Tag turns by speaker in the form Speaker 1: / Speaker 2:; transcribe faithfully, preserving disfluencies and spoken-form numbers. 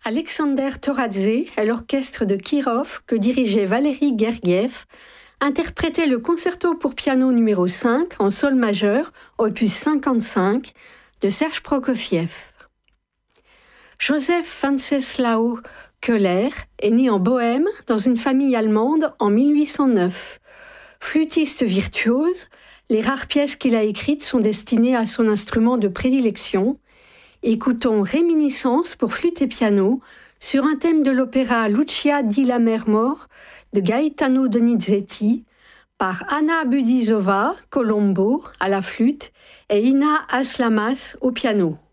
Speaker 1: Alexander Toradze et l'orchestre de Kirov que dirigeait Valéry Gergiev interprétaient le concerto pour piano numéro cinq en sol majeur, opus cinquante-cinq, de Serge Prokofiev. Joseph Wenceslao Köhler est né en Bohême dans une famille allemande en mille huit cent neuf. Flûtiste virtuose, les rares pièces qu'il a écrites sont destinées à son instrument de prédilection. Écoutons Réminiscence pour flûte et piano sur un thème de l'opéra Lucia di la mer mort de Gaetano Donizetti par Anna Budizova, Colombo à la flûte et Ina Aslamas au piano.